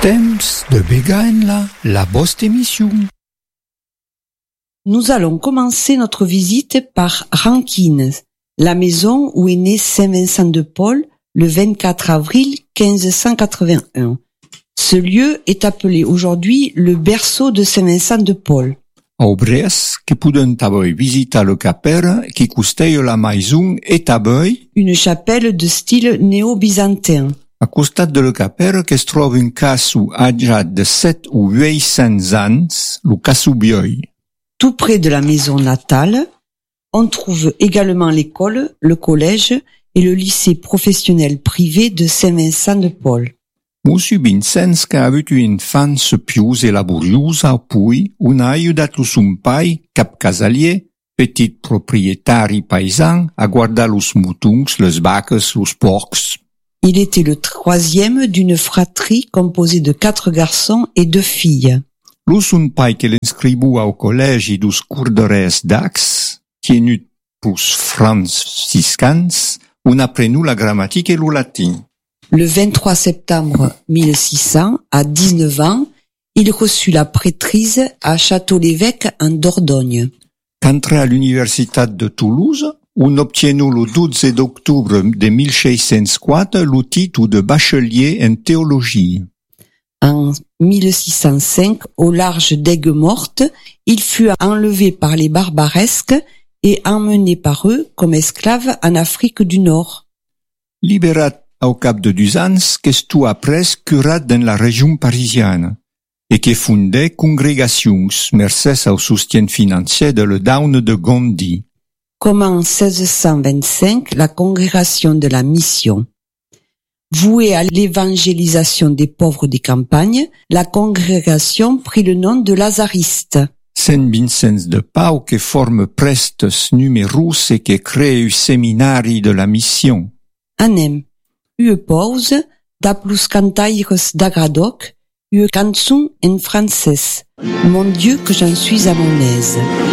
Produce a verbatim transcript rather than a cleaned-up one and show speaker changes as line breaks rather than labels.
Temps de begain la, la boste émission.
Nous allons commencer notre visite par Rankines, la maison où est né Saint Vincent de Paul le vingt-quatre avril quinze cent quatre-vingt-un. Ce lieu est appelé aujourd'hui le berceau de Saint Vincent de Paul.
Au Bres, que puden taboi visita le caper qui custei la maison et taboi,
Une chapelle de style néo-byzantin.
a costat de le caper que es troba un casu agiat de sept ou huit-cents ans, le casu Bioi.
Tout près de la maison natale, on trouve également l'école, le collège et le lycée professionnel privé de Saint Vincent de Paul.
Monsieur Vincent che ha avuto un'infanzia più e laboriosa, poi un ha aiutato son pai, cap casalier, petit propriétari paysan, a guardar los moutons, les vaques, los porcs.
Il était le troisième d'une fratrie composée de quatre garçons et deux filles.
Lo son pai che l'inscribua au collegi dos cordores d'Ax, tienut pus franciscans, un aprenu la grammatique et le latin.
Le vingt-trois septembre mille six cents, à dix-neuf ans, il reçut la prêtrise à Château-l'Évêque en Dordogne.
Qu'entré à l'universitat de Toulouse, un obtienu le douze d'octobre de mille six cents quatre le titre de bachelier en théologie.
En mille six cent cinq, au large d'Aigues-Mortes, il fut enlevé par les Barbaresques et emmené par eux comme esclave en Afrique du Nord.
Libérat au cap de deux ans, qu'estu après curat dans la région parisienne, et que fondait congrégations, mercès au soutien financier de le Down de Gondi.
Comme en seize cent vingt-cinq, la congrégation de la mission. Vouée à l'évangélisation des pauvres des campagnes, la congrégation prit le nom de Lazaristes.
Saint Vincent de Pau que forme prestes numerus et que crée un séminaire de la mission.
Anem, ue pause, da plus cantaires d'agradoc, ue cançon en français. Mon Dieu que j'en suis à mon aise.